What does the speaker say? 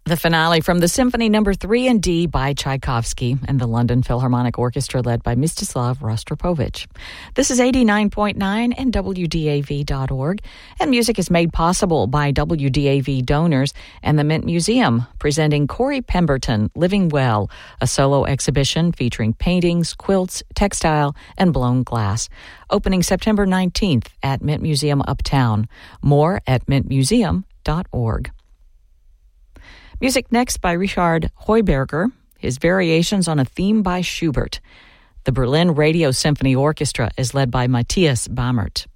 The finale from the Symphony No. 3 in D by Tchaikovsky and the London Philharmonic Orchestra led by Mstislav Rostropovich. This is 89.9 and WDAV.org, and music is made possible by WDAV donors and the Mint Museum, presenting Corey Pemberton, Living Well, a solo exhibition featuring paintings, quilts, textile, and blown glass. Opening September 19th at Mint Museum Uptown. More at mintmuseum.org. Music next by Richard Heuberger, his variations on a theme by Schubert. The Berlin Radio Symphony Orchestra is led by Matthias Bammert.